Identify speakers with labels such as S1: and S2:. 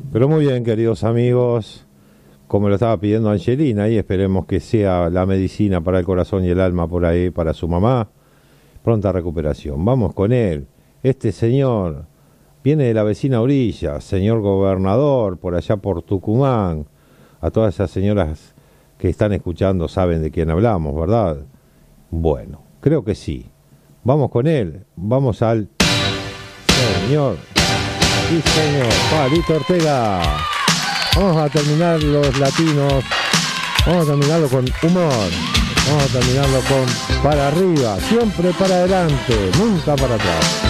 S1: Pero muy bien, queridos amigos, como lo estaba pidiendo Angelina, y esperemos que sea la medicina para el corazón y el alma por ahí, para su mamá. Pronta recuperación. Vamos con él. Este señor viene de la vecina orilla, señor gobernador, por allá por Tucumán. A todas esas señoras que están escuchando saben de quién hablamos, ¿verdad? Bueno, creo que sí. Vamos con él. Vamos al señor. Sí, señor. Palito Ortega. Vamos a terminar los latinos. Vamos a terminarlo con humor. Vamos a terminarlo con para arriba. Siempre para adelante. Nunca para atrás.